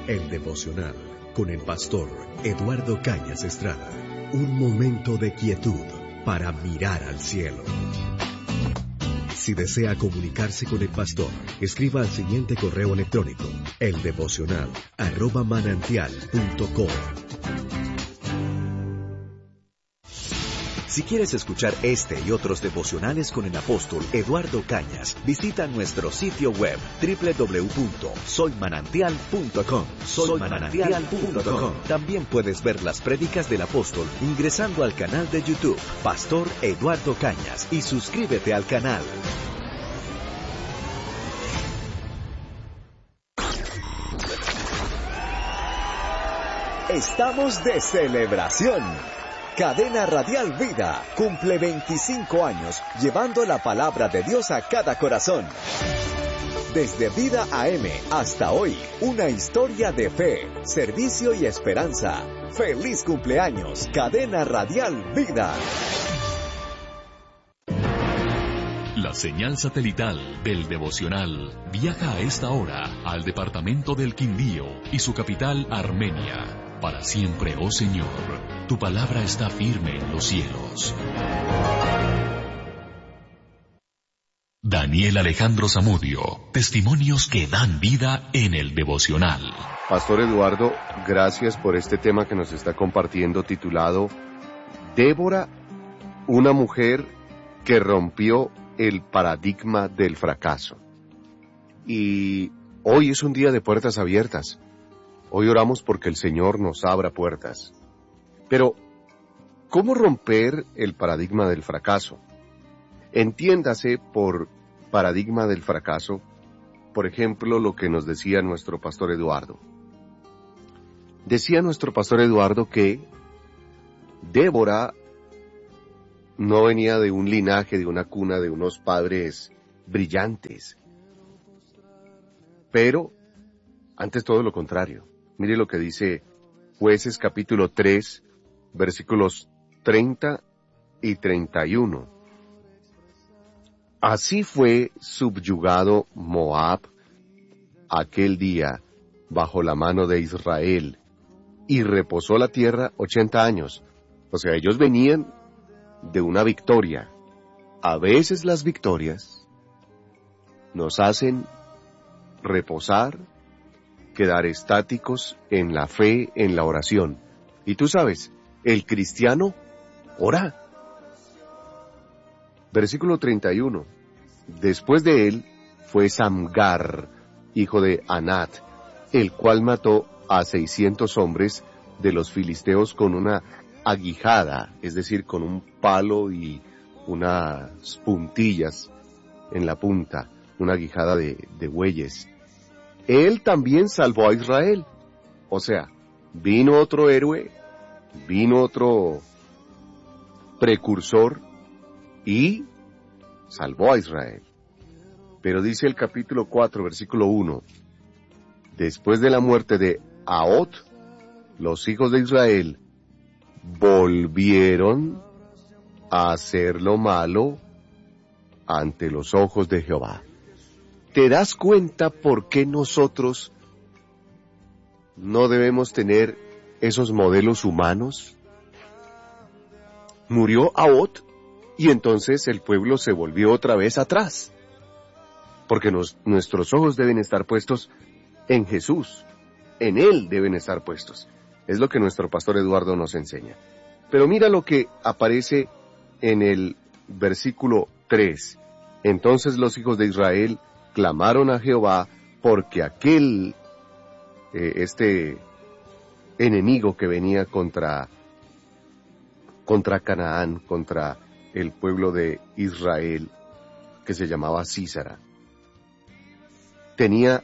El devocional con el pastor Eduardo Cañas Estrada. Un momento de quietud para mirar al cielo. Si desea comunicarse con el pastor, escriba al siguiente correo electrónico: eldevocional@manantial.com. Si quieres escuchar este y otros devocionales con el apóstol Eduardo Cañas, visita nuestro sitio web www.soymanantial.com. Soymanantial.com. También puedes ver las prédicas del apóstol ingresando al canal de YouTube Pastor Eduardo Cañas y suscríbete al canal. Estamos de celebración. Cadena Radial Vida cumple 25 años llevando la palabra de Dios a cada corazón. Desde Vida AM hasta hoy, una historia de fe, servicio y esperanza. ¡Feliz cumpleaños, Cadena Radial Vida! La señal satelital del devocional viaja a esta hora al departamento del Quindío y su capital Armenia. Para siempre, oh Señor, tu palabra está firme en los cielos. Daniel Alejandro Zamudio, testimonios que dan vida en el devocional. Pastor Eduardo, gracias por este tema que nos está compartiendo titulado Débora, una mujer que rompió el paradigma del fracaso. Y hoy es un día de puertas abiertas. Hoy oramos porque el Señor nos abra puertas. Pero, ¿cómo romper el paradigma del fracaso? Entiéndase por paradigma del fracaso, por ejemplo, lo que nos decía nuestro pastor Eduardo. Decía nuestro pastor Eduardo que Débora no venía de un linaje, de una cuna, de unos padres brillantes. Pero, antes todo lo contrario. Mire lo que dice Jueces capítulo 3, versículos 30 y 31. Así fue subyugado Moab aquel día bajo la mano de Israel, y reposó la tierra 80 años. O sea, ellos venían de una victoria. A veces las victorias nos hacen reposar, quedar estáticos en la fe, en la oración. Y tú sabes, el cristiano ora. Versículo 31. Después de él fue Samgar, hijo de Anat, el cual mató a 600 hombres de los filisteos con una aguijada, es decir, con un palo y unas puntillas en la punta, una aguijada de bueyes. Él también salvó a Israel. O sea, vino otro héroe, vino otro precursor y salvó a Israel. Pero dice el capítulo 4, versículo 1, después de la muerte de Ahot, los hijos de Israel volvieron a hacer lo malo ante los ojos de Jehová. ¿Te das cuenta por qué nosotros no debemos tener esos modelos humanos? Murió Ahot y entonces el pueblo se volvió otra vez atrás. Porque nuestros ojos deben estar puestos en Jesús. En Él deben estar puestos. Es lo que nuestro pastor Eduardo nos enseña. Pero mira lo que aparece en el versículo 3. Entonces los hijos de Israel clamaron a Jehová porque aquel, este enemigo que venía contra Canaán, contra el pueblo de Israel, que se llamaba Sísara, tenía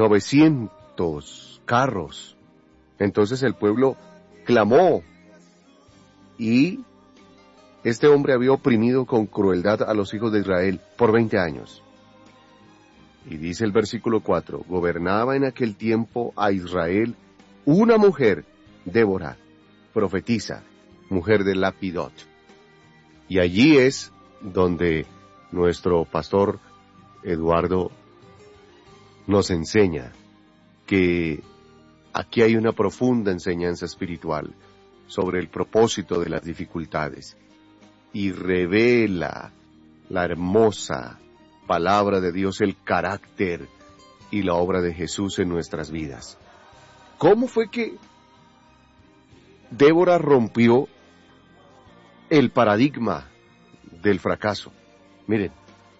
900 carros. Entonces el pueblo clamó y este hombre había oprimido con crueldad a los hijos de Israel por 20 años. Y dice el versículo 4, gobernaba en aquel tiempo a Israel una mujer, Débora, profetisa, mujer de Lapidot. Y allí es donde nuestro pastor Eduardo nos enseña que aquí hay una profunda enseñanza espiritual sobre el propósito de las dificultades y revela la hermosa palabra de Dios, el carácter y la obra de Jesús en nuestras vidas. ¿Cómo fue que Débora rompió el paradigma del fracaso? Miren,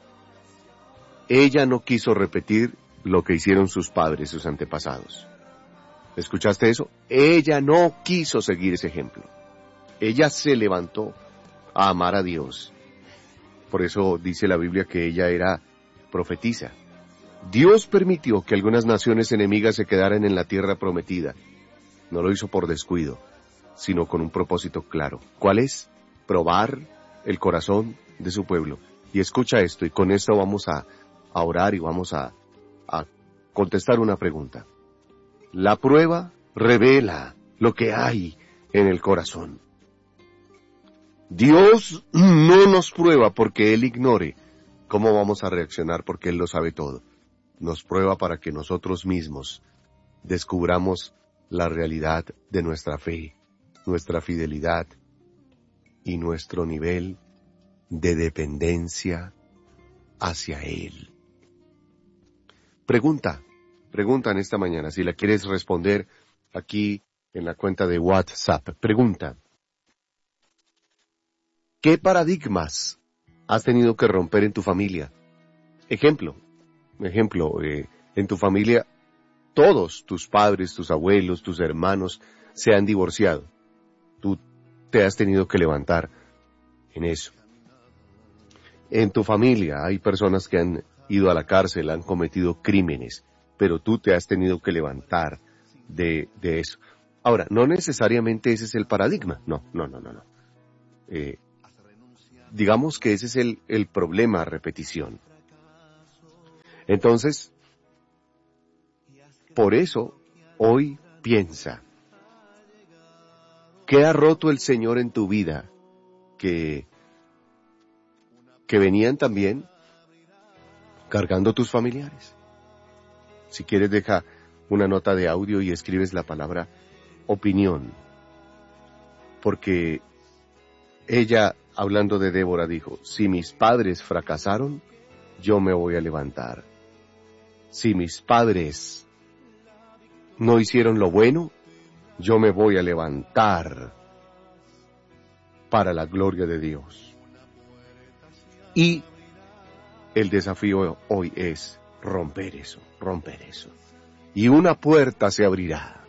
ella no quiso repetir lo que hicieron sus padres, sus antepasados. ¿Escuchaste eso? Ella no quiso seguir ese ejemplo. Ella se levantó a amar a Dios. Por eso dice la Biblia que ella era profetisa. Dios permitió que algunas naciones enemigas se quedaran en la tierra prometida. No lo hizo por descuido, sino con un propósito claro. ¿Cuál es? Probar el corazón de su pueblo. Y escucha esto, y con esto vamos a orar y vamos a contestar una pregunta. La prueba revela lo que hay en el corazón. Dios no nos prueba porque Él ignore cómo vamos a reaccionar, porque Él lo sabe todo. Nos prueba para que nosotros mismos descubramos la realidad de nuestra fe, nuestra fidelidad y nuestro nivel de dependencia hacia Él. Pregunta en esta mañana, si la quieres responder aquí en la cuenta de WhatsApp. Pregunta: ¿qué paradigmas has tenido que romper en tu familia? Ejemplo, en tu familia todos tus padres, tus abuelos, tus hermanos se han divorciado. Tú te has tenido que levantar en eso. En tu familia hay personas que han ido a la cárcel, han cometido crímenes, pero tú te has tenido que levantar de eso. Ahora, no necesariamente ese es el paradigma, no. Digamos que ese es el problema, repetición. Entonces, por eso, hoy piensa, ¿qué ha roto el Señor en tu vida que venían también cargando tus familiares? Si quieres, deja una nota de audio y escribes la palabra opinión. Porque ella, hablando de Débora, dijo: si mis padres fracasaron, yo me voy a levantar. Si mis padres no hicieron lo bueno, yo me voy a levantar para la gloria de Dios. Y el desafío hoy es romper eso. Y una puerta se abrirá.